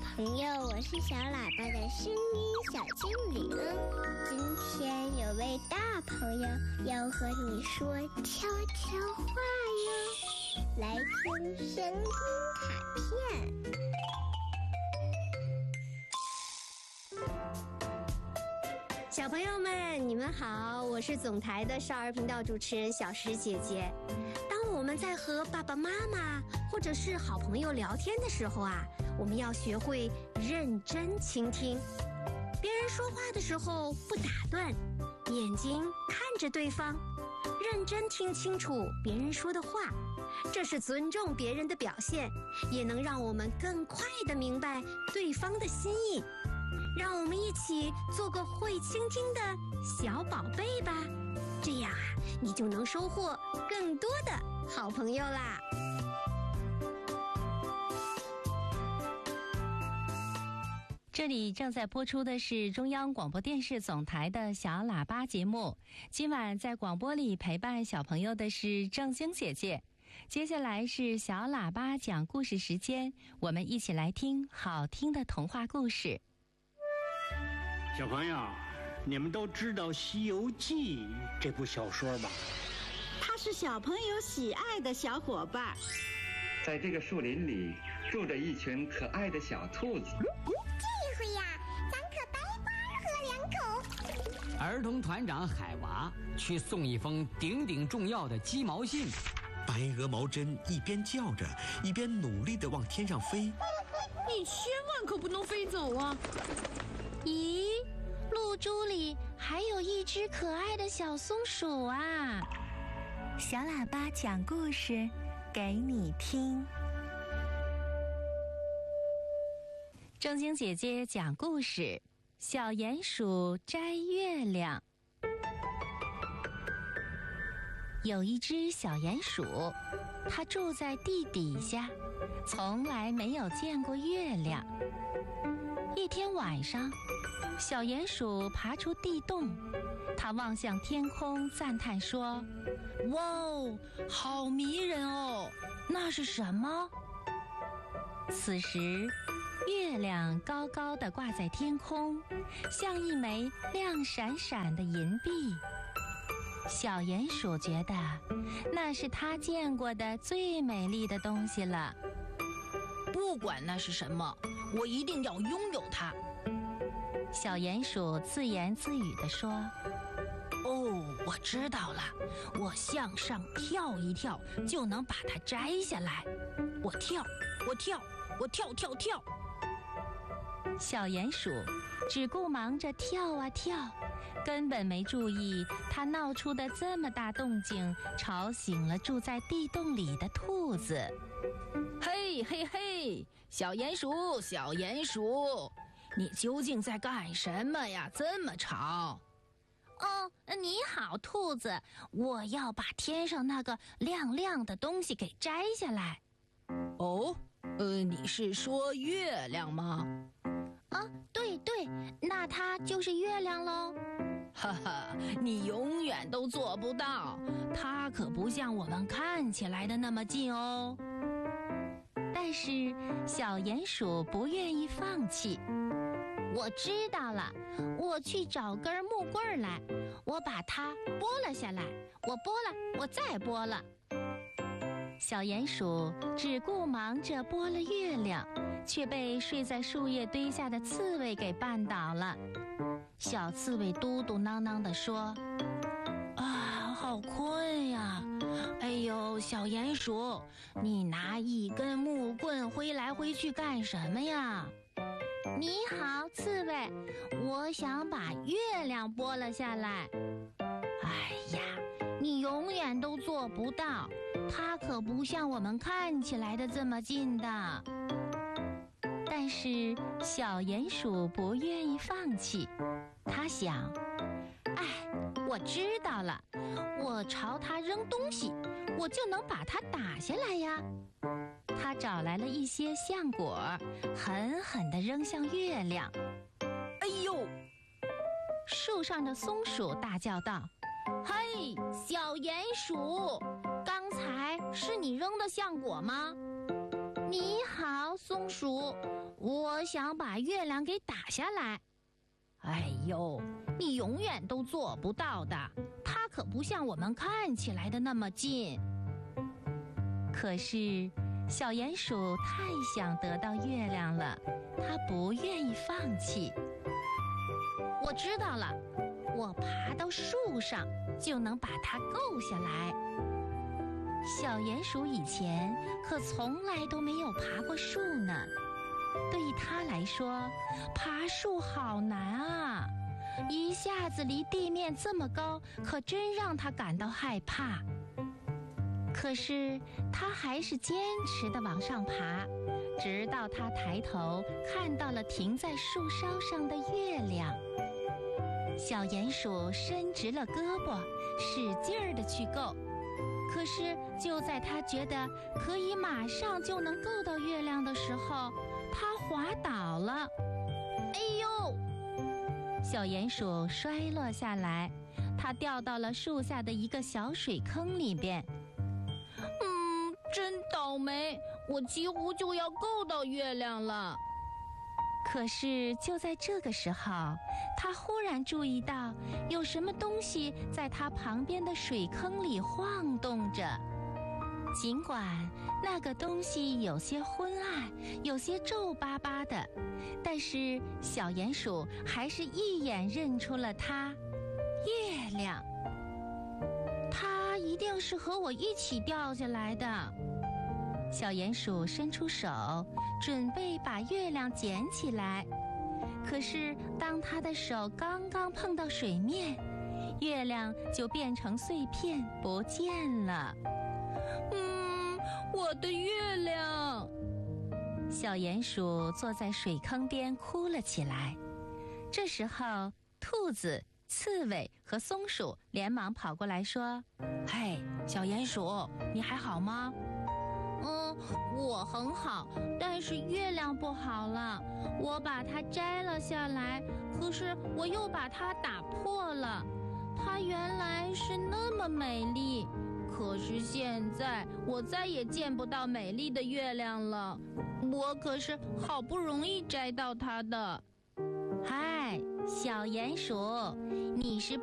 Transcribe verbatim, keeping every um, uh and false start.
朋友，我是小喇叭的声音小精灵。今天有位大朋友要和你说悄悄话哟，来听声音卡片。 小朋友们，你们好，我是总台的少儿频道主持人小石姐姐。当我们在和爸爸妈妈或者是好朋友聊天的时候啊，我们要学会认真倾听。别人说话的时候不打断，眼睛看着对方，认真听清楚别人说的话，这是尊重别人的表现，也能让我们更快地明白对方的心意。让我们一起做个会倾听的小宝贝吧，这样啊，你就能收获更多的好朋友啦。 这里正在播出的是中央广播电视总台的小喇叭节目。今晚在广播里陪伴小朋友的是正晶姐姐。接下来是小喇叭讲故事时间，我们一起来听好听的童话故事。 小朋友，你们都知道《西游记》这部小说吧？ 它是小朋友喜爱的小伙伴。 在这个树林里住着一群可爱的小兔子。 这回呀，咱可白花喝两口。 儿童团长海娃去送一封顶顶重要的鸡毛信。 白鹅毛针一边叫着，一边努力地往天上飞。 你千万可不能飞走啊！ 咦，露珠里还有一只可爱的小松鼠啊！小喇叭讲故事给你听。正晶姐姐讲故事，小鼹鼠摘月亮。有一只小鼹鼠，它住在地底下，从来没有见过月亮。一天晚上，小鼹鼠爬出地洞，它望向天空，赞叹说：“哇哦，好迷人哦！那是什么？”此时，月亮高高地挂在天空，像一枚亮闪闪的银币。小鼹鼠觉得那是它见过的最美丽的东西了。 不管那是什么，我一定要拥有它。 小鼹鼠自言自语地说：“ 哦，我知道了，我向上跳一跳就能把它摘下来。我跳，我跳，我跳跳跳。” 小鼹鼠只顾忙着跳啊跳，根本没注意它闹出的这么大动静，吵醒了住在地洞里的兔子。 嘿嘿嘿，小鼹鼠，小鼹鼠，你究竟在干什么呀？这么吵！ 哦，你好，兔子，我要把天上那个亮亮的东西给摘下来。 哦，呃，你是说月亮吗？ 啊，对对，那它就是月亮喽。 哈哈，你永远都做不到，它可不像我们看起来的那么近哦。 但是小鼹鼠不愿意放弃。我知道了，我去找根木棍来，我把它剥了下来，我剥了，我再剥了。小鼹鼠只顾忙着剥了月亮，却被睡在树叶堆下的刺猬给绊倒了。小刺猬嘟嘟囔囔地说：“ 啊，好困呀！哎呦，小鼹鼠，你拿一根木棍挥来挥去干什么呀？”“ 你好，刺猬，我想把月亮剥了下来。”“哎呀，你永远都做不到，它可不像我们看起来的这么近的。”但是小鼹鼠不愿意放弃，他想：“哎，我知道了，我朝它扔东西，我就能把它打下来呀。”他找来了一些橡果，狠狠地扔向月亮。 哎呦！ 树上的松鼠大叫道：“嘿，小鼹鼠，刚才是你扔的橡果吗？” 你好，松鼠，我想把月亮给打下来。哎呦，你永远都做不到的，它可不像我们看起来的那么近。 可是小鼹鼠太想得到月亮了，它不愿意放弃。 我知道了，我爬到树上就能把它够下来。 小鼹鼠以前可从来都没有爬过树呢，对它来说，爬树好难啊！一下子离地面这么高，可真让它感到害怕。可是它还是坚持地往上爬，直到它抬头看到了停在树梢上的月亮。小鼹鼠伸直了胳膊，使劲儿地去够。可是就在它觉得可以马上就能够到月亮的时候，它滑倒了。 哎呦！ 小鼹鼠摔落下来，它掉到了树下的一个小水坑里边。 嗯，真倒霉，我几乎就要够到月亮了。 可是就在这个时候，他忽然注意到有什么东西在他旁边的水坑里晃动着。尽管那个东西有些昏暗，有些皱巴巴的，但是小鼹鼠还是一眼认出了它——月亮。它一定是和我一起掉下来的。小鼹鼠伸出手，准备把月亮捡起来。可是当他的手刚刚碰到水面，月亮就变成碎片不见了。 嗯，我的月亮！ 小鼹鼠坐在水坑边哭了起来。这时候，兔子、刺猬和松鼠连忙跑过来说：“ 嘿，小鼹鼠，你还好吗？”嗯，我很好，但是月亮不好了。我把它摘了下来，可是我又把它打破了。它原来是那么美丽，可是现在我再也见不到美丽的月亮了。我可是好不容易摘到它的。 嗨，小鼹鼠，你是